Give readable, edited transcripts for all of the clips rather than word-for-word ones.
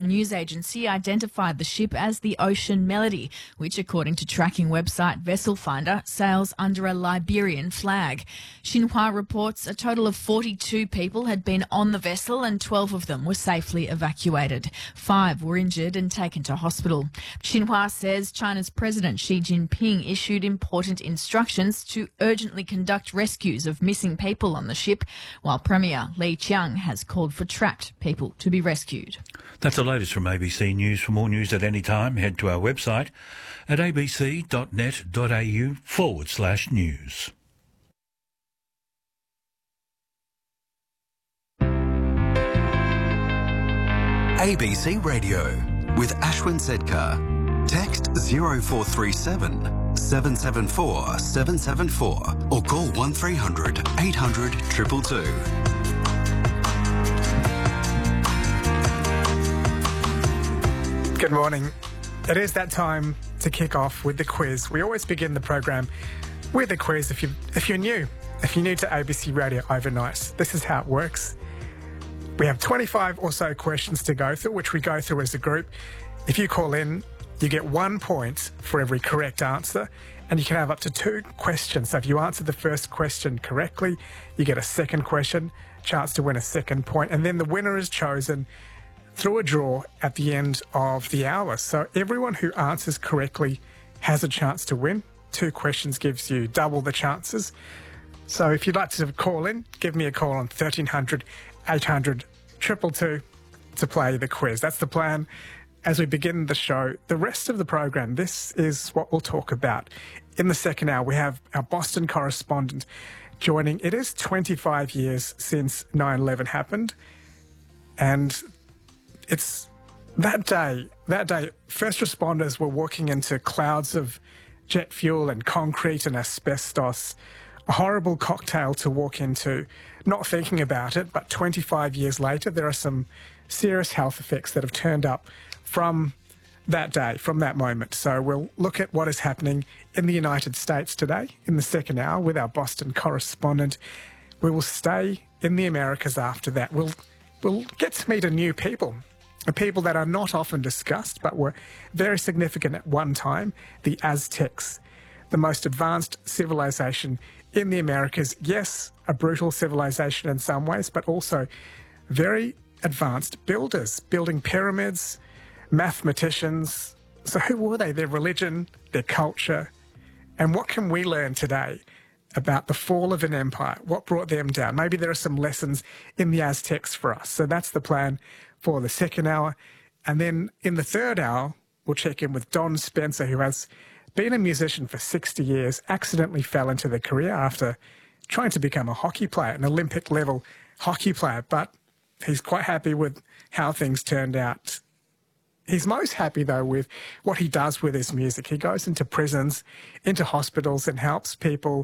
news agency identified the ship as the Ocean Melody, which, according to tracking website Vessel Finder, sails under a Liberian flag. Xinhua reports a total of 42 people had been on the vessel and 12 of them were safely evacuated. 5 were injured and taken to hospital. Xinhua says China's President Xi Jinping issued important instructions to urgently conduct rescues of missing people on the ship, while Premier Li Qiang has called for trapped people to be rescued. That's the latest from ABC News. For more news at any time, head to our website at abc.net.au/news. ABC Radio with Ashwin Sedkar. Text 0437 774 774 or call 1300 800 222. Good morning. It is that time to kick off with the quiz. We always begin the program with a quiz. If you're new to ABC Radio overnight, this is how it works. We have 25 or so questions to go through, which we go through as a group. If you call in, you get 1 point for every correct answer, and you can have up to 2 questions. So if you answer the first question correctly, you get a second question, chance to win a second point, and then the winner is chosen through a draw at the end of the hour. So everyone who answers correctly has a chance to win. 2 questions gives you double the chances. So if you'd like to call in, give me a call on 1300 800 222 to play the quiz. That's the plan as we begin the show. The rest of the program, this is what we'll talk about. In the second hour, we have our Boston correspondent joining. It is 25 years since 9/11 happened, and it's that day, first responders were walking into clouds of jet fuel and concrete and asbestos, a horrible cocktail to walk into, not thinking about it, but 25 years later, there are some serious health effects that have turned up from that day, from that moment. So we'll look at what is happening in the United States today in the second hour with our Boston correspondent. We will stay in the Americas after that. We'll get to meet a new people that are not often discussed, but were very significant at one time, the Aztecs, the most advanced civilization in the Americas. Yes, a brutal civilization in some ways, but also very advanced builders, building pyramids, mathematicians. So who were they? Their religion, their culture, and what can we learn today about the fall of an empire? What brought them down? Maybe there are some lessons in the Aztecs for us. So that's the plan for the second hour. And then in the third hour, we'll check in with Don Spencer, who has been a musician for 60 years, accidentally fell into the career after trying to become a hockey player, an Olympic-level hockey player, but he's quite happy with how things turned out. He's most happy, though, with what he does with his music. He goes into prisons, into hospitals, and helps people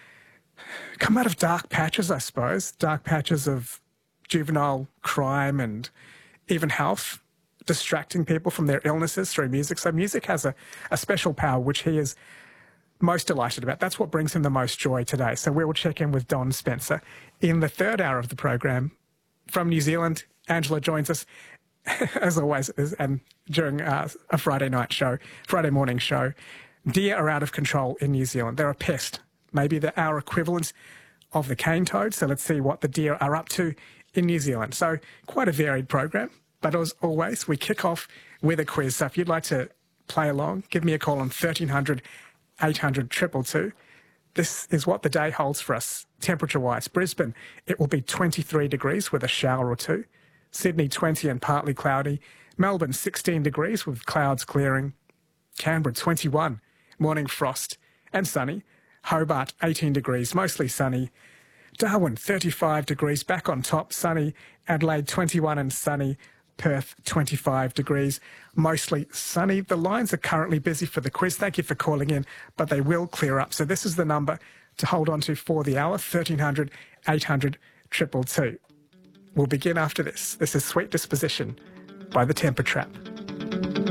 come out of dark patches, I suppose, dark patches of juvenile crime and even health, distracting people from their illnesses through music. So music has a special power, which he is most delighted about. That's what brings him the most joy today. So we will check in with Don Spencer in the third hour of the program. From New Zealand, Angela joins us, as always, and during a Friday morning show. Deer are out of control in New Zealand. They're a pest. Maybe they're our equivalent of the cane toad. So let's see what the deer are up to in New Zealand. So quite a varied program. But as always, we kick off with a quiz. So if you'd like to play along, give me a call on 1300 800 222. This is what the day holds for us, temperature-wise. Brisbane, it will be 23 degrees with a shower or two. Sydney, 20 and partly cloudy. Melbourne, 16 degrees with clouds clearing. Canberra, 21, morning frost and sunny. Hobart, 18 degrees, mostly sunny. Darwin, 35 degrees, back on top, sunny. Adelaide, 21 and sunny. Perth, 25 degrees, mostly sunny. The lines are currently busy for the quiz. Thank you for calling in, but they will clear up. So this is the number to hold on to for the hour, 1300 800 222. We'll begin after this. This is Sweet Disposition by The Temper Trap.